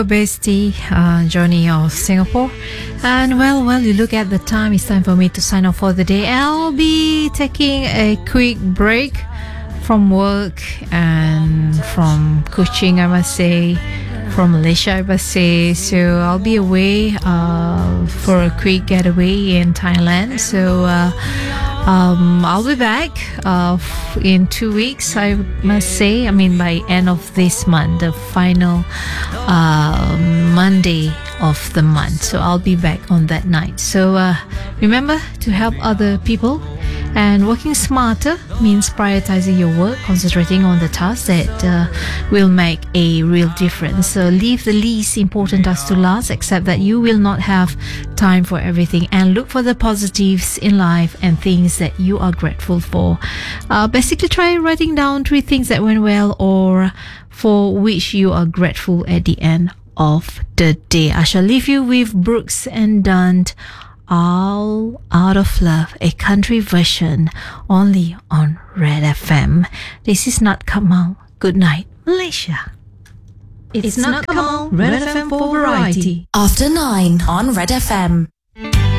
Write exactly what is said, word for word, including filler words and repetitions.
Bestie, uh, Johnny of Singapore. And well, well, you look at the time, it's time for me to sign off for the day. I'll be taking a quick break from work and from coaching, I must say, from Malaysia, I must say. So I'll be away uh, for a quick getaway in Thailand. So uh, um, I'll be back uh, in two weeks, I must say. I mean, by end of this month, the final uh, Monday of the month. So I'll be back on that night. So uh, remember to help other people. And working smarter means prioritizing your work, concentrating on the tasks that uh, will make a real difference. So leave the least important tasks to last, accept that you will not have time for everything, and look for the positives in life and things that you are grateful for. Uh, basically, try writing down three things that went well or for which you are grateful at the end of the day. I shall leave you with Brooks and Dunn, All Out of Love, a country version only on Red F M. This is Not Kamal. Good night, Malaysia. It's, it's Not Kamal, Red F M for variety. After nine on Red F M.